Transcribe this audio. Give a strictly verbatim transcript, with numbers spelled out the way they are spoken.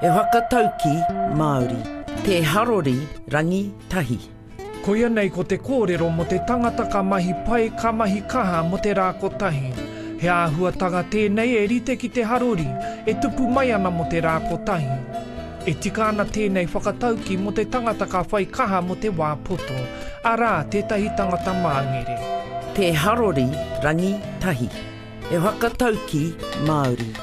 E whakatauki Māori, te harori rangi tahi. Ko ia nei ko te kōrero mo te tangata ka mahi pai ka mahi kaha mo te rā kotahi. He āhuatanga tēnei e rite ki te harori, e tupu mai ana mo te rā kotahi. E tika ana tēnei whakatauki mo te tangata ka whai kaha mo te wā poto, arā tētahi tangata māngere. Te harori rangi tahi. E whakatauki Māori.